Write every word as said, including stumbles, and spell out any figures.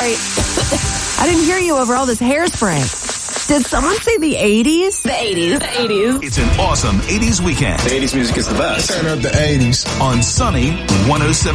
sorry. I didn't hear you over all this hairspray. Did someone say the eighties? The eighties. The eighties. It's an awesome eighties weekend. The eighties music is the best. Turn up the eighties. On Sunny one oh seven.